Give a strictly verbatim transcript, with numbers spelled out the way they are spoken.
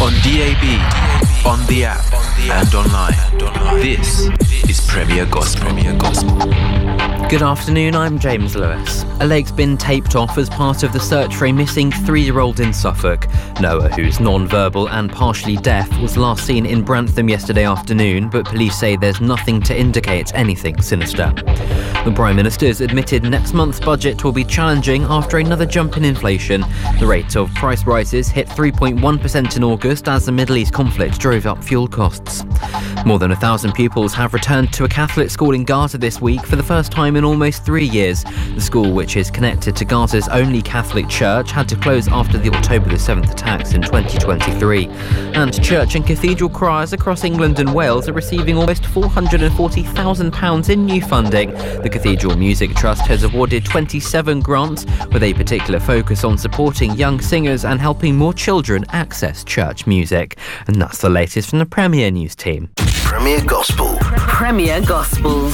on D A B, on the app, and online. This is Premier Gospel. Good afternoon, I'm James Lewis. A leg's been taped off as part of the search for a missing three-year-old in Suffolk. Noah, who's non-verbal and partially deaf, was last seen in Brantham yesterday afternoon, but police say there's nothing to indicate anything sinister. The Prime Minister's admitted next month's budget will be challenging after another jump in inflation. The rate of price rises hit three point one percent in August as the Middle East conflict drove up fuel costs. More than a thousand pupils have returned to a Catholic school in Gaza this week for the first time in almost three years. The school, which is connected to Gaza's only Catholic church, had to close after the October the seventh attacks in twenty twenty-three. And church and cathedral choirs across England and Wales are receiving almost four hundred forty thousand pounds in new funding. The Cathedral Music Trust has awarded twenty-seven grants, with a particular focus on supporting young singers and helping more children access church music. And that's the latest from the Premier News team. Premier Gospel. Premier Gospel.